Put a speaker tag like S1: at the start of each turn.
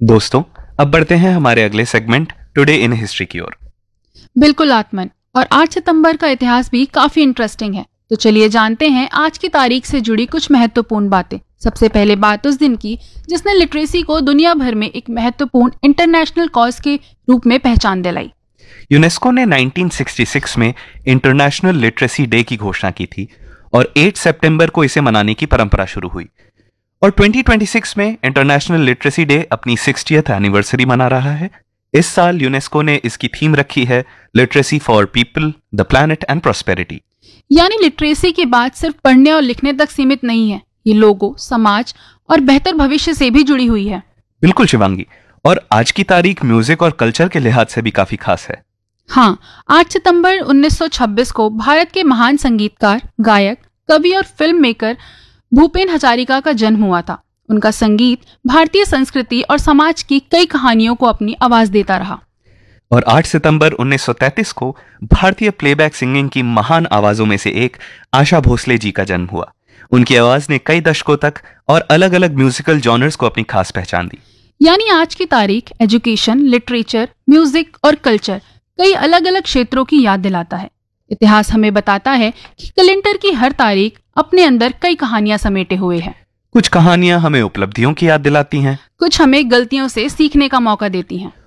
S1: दोस्तों, अब बढ़ते हैं हमारे अगले सेगमेंट टुडे इन हिस्ट्री की ओर।
S2: बिल्कुल आत्मन। और 8 सितंबर का इतिहास भी काफी इंटरेस्टिंग है। तो चलिए जानते हैं आज की तारीख से जुड़ी कुछ महत्वपूर्ण बातें। सबसे पहले बात उस दिन की जिसने लिटरेसी को दुनिया भर में एक महत्वपूर्ण इंटरनेशनल कॉज के रूप में पहचान दिलाई।
S1: यूनेस्को ने 1966 में इंटरनेशनल लिटरेसी डे की घोषणा की थी और 8 सितंबर को इसे मनाने की परंपरा शुरू हुई। और 2026 में इंटरनेशनल लिटरेसी डे अपनी 60th एनिवर्सरी मना रहा है। इस साल यूनेस्को ने इसकी थीम रखी है literacy for people, the planet and prosperity.
S2: यानी लिटरेसी की बात सिर्फ पढ़ने और लिखने तक सीमित नहीं है, ये लोगों, समाज और बेहतर भविष्य से भी जुड़ी हुई है।
S1: बिल्कुल शिवांगी, और आज की तारीख म्यूजिक और कल्चर के लिहाज से भी काफी खास है।
S2: हाँ, 8 सितंबर 1926 को भारत के महान संगीतकार, गायक, कवि और फिल्म मेकर भूपेन हजारिका का जन्म हुआ था। उनका संगीत भारतीय संस्कृति और समाज की कई कहानियों को अपनी आवाज देता रहा।
S1: और 8 सितंबर 1933 को भारतीय प्लेबैक सिंगिंग की महान आवाजों में से एक आशा भोसले जी का जन्म हुआ। उनकी आवाज ने कई दशकों तक और अलग अलग म्यूजिकल जॉनर्स को अपनी खास पहचान दी।
S2: यानी आज की तारीख एजुकेशन, लिटरेचर, म्यूजिक और कल्चर कई अलग अलग क्षेत्रों की याद दिलाता है। इतिहास हमें बताता है कि कैलेंडर की हर तारीख अपने अंदर कई कहानियां समेटे हुए है।
S1: कुछ कहानियां हमें उपलब्धियों की याद दिलाती हैं,
S2: कुछ हमें गलतियों से सीखने का मौका देती हैं।